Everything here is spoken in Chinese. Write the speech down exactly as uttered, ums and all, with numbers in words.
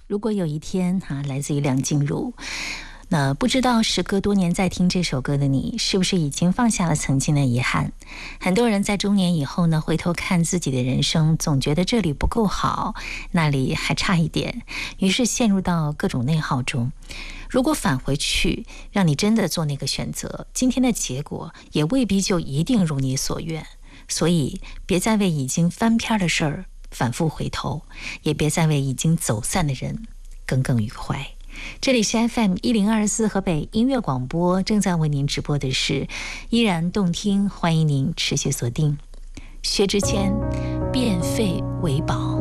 如果有一天哈、啊，来自于梁静茹。那不知道时隔多年再听这首歌的你，是不是已经放下了曾经的遗憾？很多人在中年以后呢，回头看自己的人生，总觉得这里不够好，那里还差一点，于是陷入到各种内耗中。如果返回去，让你真的做那个选择，今天的结果也未必就一定如你所愿。所以，别再为已经翻篇的事儿反复回头，也别再为已经走散的人耿耿于怀。这里是 F M 一零二四河北音乐广播，正在为您直播的是依然动听，欢迎您持续锁定。薛之谦，变废为宝。